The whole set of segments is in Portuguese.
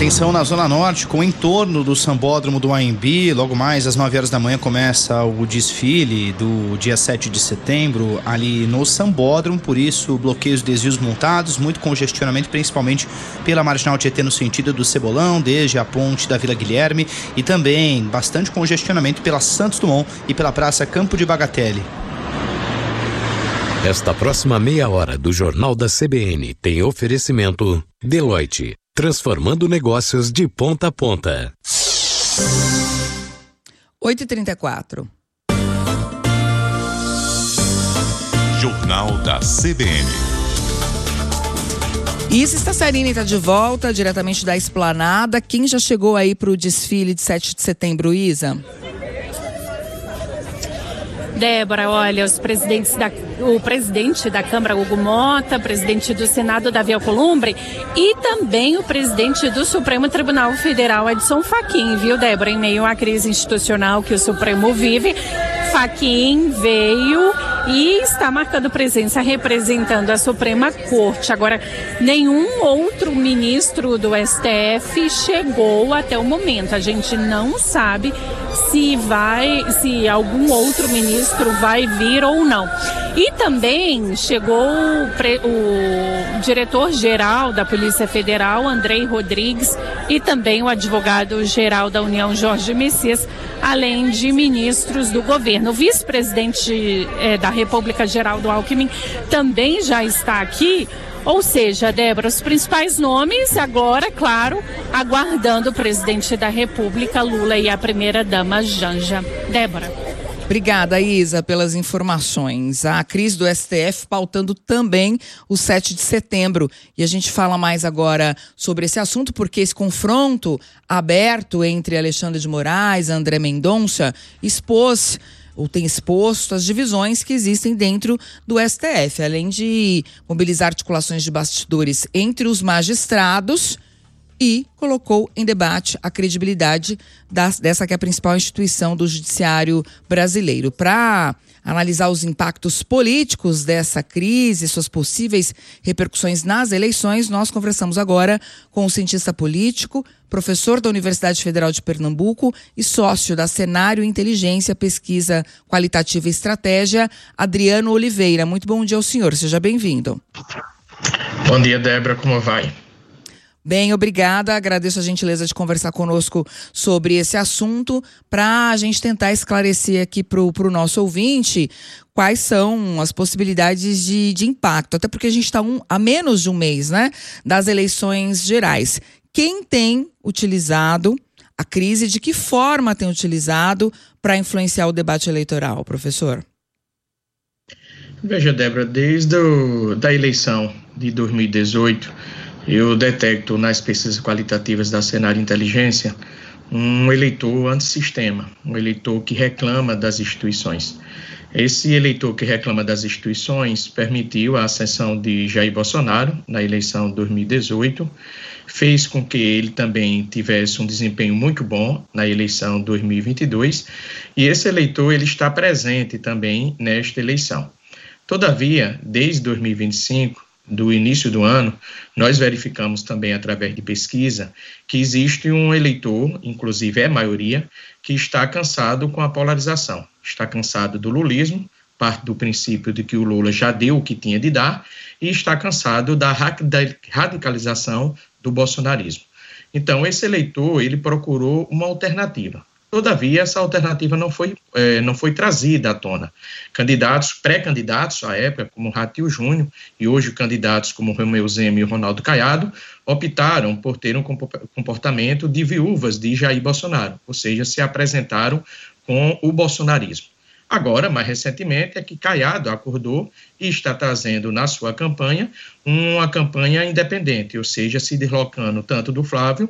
Atenção na Zona Norte, com o entorno do Sambódromo do AMB. Logo mais às 9 horas da manhã começa o desfile do dia 7 de setembro ali no Sambódromo. Por isso, bloqueios, desvios montados, muito congestionamento, principalmente pela Marginal Tietê no sentido do Cebolão, desde a ponte da Vila Guilherme, e também bastante congestionamento pela Santos Dumont e pela Praça Campo de Bagatelle. Esta próxima meia hora do Jornal da CBN tem oferecimento Deloitte, transformando negócios de ponta a ponta. 8h34. Jornal da CBN. Isa Stassarini está de volta, diretamente da Esplanada. Quem já chegou aí para o desfile de 7 de setembro, Isa? Débora, olha, o presidente da Câmara, Hugo Mota, presidente do Senado, Davi Alcolumbre, e também o presidente do Supremo Tribunal Federal, Edson Fachin, viu, Débora? Em meio à crise institucional que o Supremo vive, Fachin veio e está marcando presença representando a Suprema Corte. Agora, nenhum outro ministro do STF chegou até o momento. A gente não sabe se algum outro ministro vai vir ou não. E também chegou o diretor-geral da Polícia Federal, Andrei Rodrigues, e também o advogado-geral da União, Jorge Messias, além de ministros do governo. O vice-presidente da República, Geraldo Alckmin, também já está aqui. Ou seja, Débora, os principais nomes agora, claro, aguardando o presidente da República, Lula, e a primeira-dama, Janja. Débora. Obrigada, Isa, pelas informações. A crise do STF pautando também o 7 de setembro. E a gente fala mais agora sobre esse assunto, porque esse confronto aberto entre Alexandre de Moraes e André Mendonça tem exposto as divisões que existem dentro do STF, além de mobilizar articulações de bastidores entre os magistrados, e colocou em debate a credibilidade dessa que é a principal instituição do judiciário brasileiro. Para analisar os impactos políticos dessa crise, suas possíveis repercussões nas eleições, nós conversamos agora com o cientista político, professor da Universidade Federal de Pernambuco e sócio da Cenário Inteligência, Pesquisa Qualitativa e Estratégia, Adriano Oliveira. Muito bom dia ao senhor, seja bem-vindo. Bom dia, Débora, como vai? Bem, obrigada. Agradeço a gentileza de conversar conosco sobre esse assunto para a gente tentar esclarecer aqui para o nosso ouvinte quais são as possibilidades de impacto, até porque a gente está a menos de um mês, né, das eleições gerais. Quem tem utilizado a crise, de que forma tem utilizado para influenciar o debate eleitoral, professor? Veja, Débora, desde a eleição de 2018, eu detecto nas pesquisas qualitativas da Cenário Inteligência um eleitor antissistema, um eleitor que reclama das instituições. Esse eleitor que reclama das instituições permitiu a ascensão de Jair Bolsonaro na eleição de 2018, fez com que ele também tivesse um desempenho muito bom na eleição de 2022, e esse eleitor ele está presente também nesta eleição. Todavia, desde 2025, do início do ano, nós verificamos também através de pesquisa que existe um eleitor, inclusive é a maioria, que está cansado com a polarização, está cansado do lulismo, parte do princípio de que o Lula já deu o que tinha de dar, e está cansado da radicalização do bolsonarismo. Então, esse eleitor, ele procurou uma alternativa. Todavia, essa alternativa não foi trazida à tona. Pré-candidatos à época, como Ratinho Júnior, e hoje candidatos como Romeu Zema e Ronaldo Caiado, optaram por ter um comportamento de viúvas de Jair Bolsonaro, ou seja, se apresentaram com o bolsonarismo. Agora, mais recentemente, é que Caiado acordou e está trazendo na sua campanha uma campanha independente, ou seja, se deslocando tanto do Flávio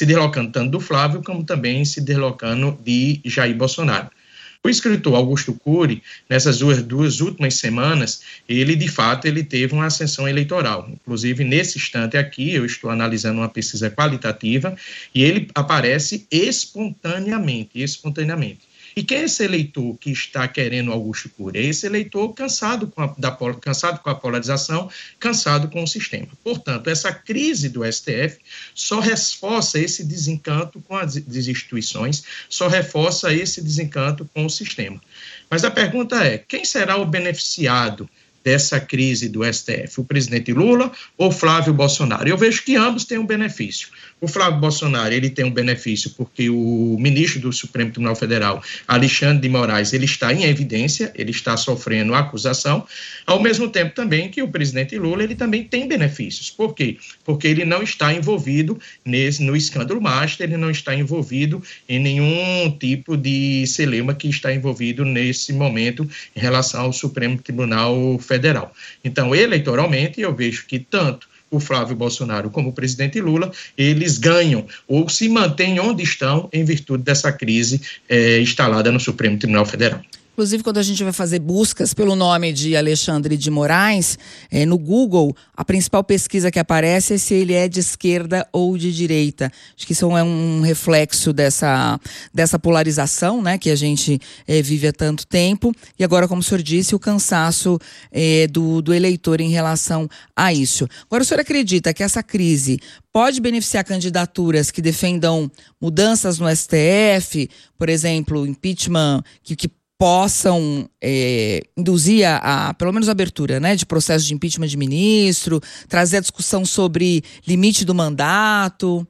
como também se deslocando de Jair Bolsonaro. O escritor Augusto Cury, nessas duas últimas semanas, ele teve uma ascensão eleitoral. Inclusive, nesse instante aqui, eu estou analisando uma pesquisa qualitativa e ele aparece espontaneamente. E quem é esse eleitor que está querendo Augusto Cury? É esse eleitor cansado com a polarização, cansado com o sistema. Portanto, essa crise do STF só reforça esse desencanto com as instituições, só reforça esse desencanto com o sistema. Mas a pergunta é, quem será o beneficiado dessa crise do STF? O presidente Lula ou Flávio Bolsonaro? Eu vejo que ambos têm um benefício. O Flávio Bolsonaro, ele tem um benefício porque o ministro do Supremo Tribunal Federal, Alexandre de Moraes, ele está em evidência, ele está sofrendo acusação, ao mesmo tempo também que o presidente Lula, ele também tem benefícios. Por quê? Porque ele não está envolvido no escândalo Master, ele não está envolvido em nenhum tipo de celeuma que está envolvido nesse momento em relação ao Supremo Tribunal Federal. Então, eleitoralmente, eu vejo que tanto o Flávio Bolsonaro como o presidente Lula, eles ganham ou se mantêm onde estão em virtude dessa crise instalada no Supremo Tribunal Federal. Inclusive, quando a gente vai fazer buscas pelo nome de Alexandre de Moraes, no Google, a principal pesquisa que aparece é se ele é de esquerda ou de direita. Acho que isso é um reflexo dessa polarização, né, que a gente vive há tanto tempo. E agora, como o senhor disse, o cansaço do eleitor em relação a isso. Agora, o senhor acredita que essa crise pode beneficiar candidaturas que defendam mudanças no STF, por exemplo, impeachment, que possam induzir pelo menos a abertura, né, de processo de impeachment de ministro, trazer a discussão sobre limite do mandato?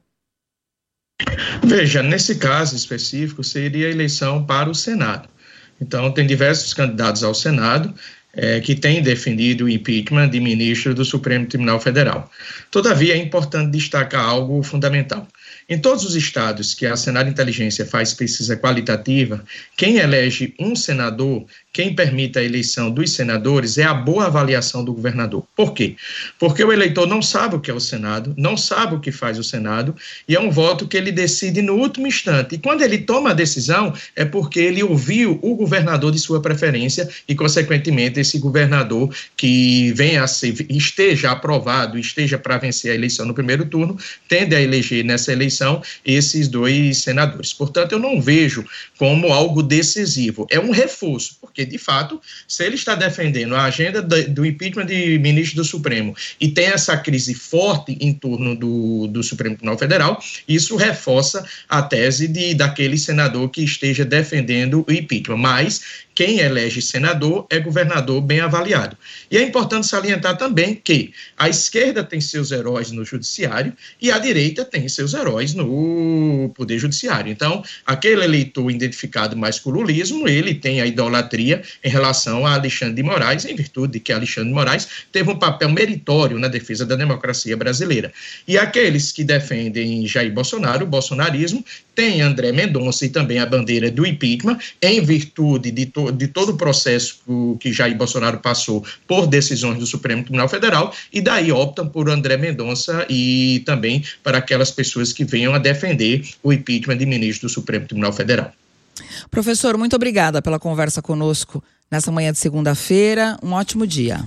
Veja, nesse caso específico, seria a eleição para o Senado. Então, tem diversos candidatos ao Senado que têm defendido o impeachment de ministro do Supremo Tribunal Federal. Todavia, é importante destacar algo fundamental. Em todos os estados que a Senado Inteligência faz pesquisa qualitativa, quem elege um senador, quem permite a eleição dos senadores é a boa avaliação do governador. Por quê? Porque o eleitor não sabe o que é o Senado, não sabe o que faz o Senado, e é um voto que ele decide no último instante. E quando ele toma a decisão, é porque ele ouviu o governador de sua preferência e, consequentemente, esse governador que venha a ser, esteja aprovado, esteja para vencer a eleição no primeiro turno, tende a eleger nessa eleição esses dois senadores. Portanto, eu não vejo como algo decisivo. É um reforço, porque, de fato, se ele está defendendo a agenda do impeachment de ministro do Supremo e tem essa crise forte em torno do Supremo Tribunal Federal, isso reforça a tese daquele senador que esteja defendendo o impeachment. Mas quem elege senador é governador bem avaliado. E é importante salientar também que a esquerda tem seus heróis no judiciário e a direita tem seus heróis no Poder Judiciário. Então, aquele eleitor identificado mais com o lulismo, ele tem a idolatria em relação a Alexandre de Moraes, em virtude de que Alexandre de Moraes teve um papel meritório na defesa da democracia brasileira. E aqueles que defendem Jair Bolsonaro, o bolsonarismo, tem André Mendonça e também a bandeira do impeachment, em virtude de todo o processo que Jair Bolsonaro passou por decisões do Supremo Tribunal Federal, e daí optam por André Mendonça e também para aquelas pessoas que venham a defender o impeachment de ministro do Supremo Tribunal Federal. Professor, muito obrigada pela conversa conosco nessa manhã de segunda-feira. Um ótimo dia.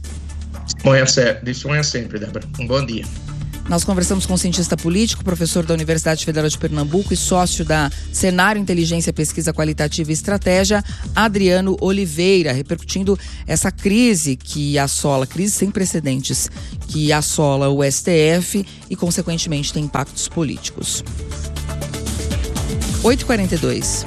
Disponha sempre, Débora. Um bom dia. Nós conversamos com o cientista político, professor da Universidade Federal de Pernambuco e sócio da Cenário Inteligência, Pesquisa Qualitativa e Estratégia, Adriano Oliveira, repercutindo essa crise que assola, crise sem precedentes, que assola o STF e, consequentemente, tem impactos políticos. 8h42.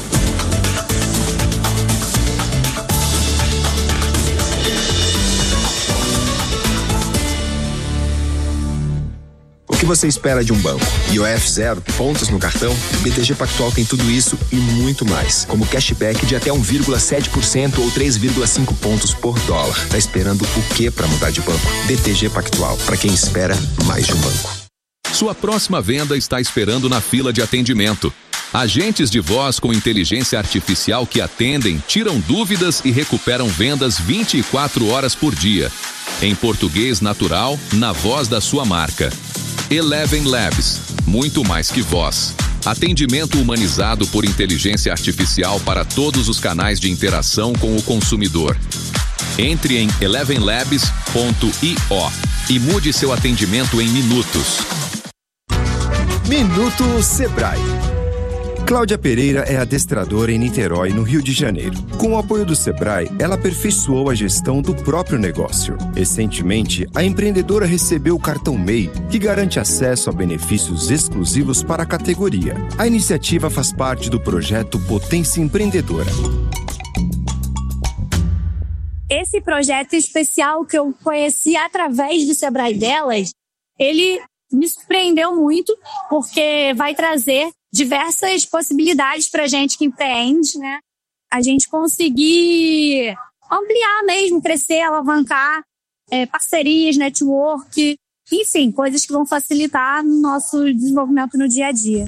O que você espera de um banco? IOF zero, pontos no cartão? BTG Pactual tem tudo isso e muito mais, como cashback de até 1,7% ou 3,5 pontos por dólar. Tá esperando o quê para mudar de banco? BTG Pactual, para quem espera mais de um banco. Sua próxima venda está esperando na fila de atendimento. Agentes de voz com inteligência artificial que atendem, tiram dúvidas e recuperam vendas 24 horas por dia. Em português natural, na voz da sua marca. Eleven Labs, muito mais que voz. Atendimento humanizado por inteligência artificial para todos os canais de interação com o consumidor. Entre em elevenlabs.io e mude seu atendimento em minutos. Minuto Sebrae. Cláudia Pereira é adestradora em Niterói, no Rio de Janeiro. Com o apoio do Sebrae, ela aperfeiçoou a gestão do próprio negócio. Recentemente, a empreendedora recebeu o cartão MEI, que garante acesso a benefícios exclusivos para a categoria. A iniciativa faz parte do projeto Potência Empreendedora. Esse projeto especial que eu conheci através do Sebrae Delas, ele me surpreendeu muito, porque vai trazer diversas possibilidades para a gente que empreende, né? A gente conseguir ampliar mesmo, crescer, alavancar parcerias, network, enfim, coisas que vão facilitar o nosso desenvolvimento no dia a dia.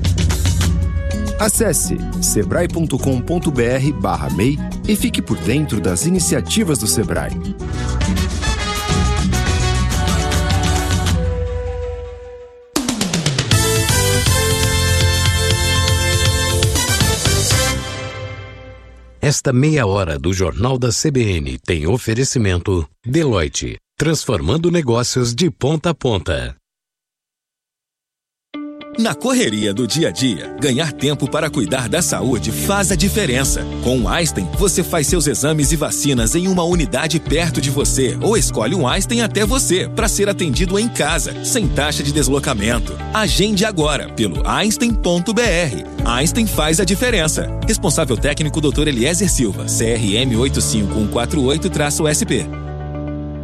Acesse sebrae.com.br/MEI e fique por dentro das iniciativas do Sebrae. Esta meia hora do Jornal da CBN tem oferecimento Deloitte, transformando negócios de ponta a ponta. Na correria do dia a dia, ganhar tempo para cuidar da saúde faz a diferença. Com o Einstein, você faz seus exames e vacinas em uma unidade perto de você ou escolhe um Einstein até você para ser atendido em casa, sem taxa de deslocamento. Agende agora pelo einstein.br. Einstein faz a diferença. Responsável técnico Dr. Eliezer Silva, CRM 85148-SP.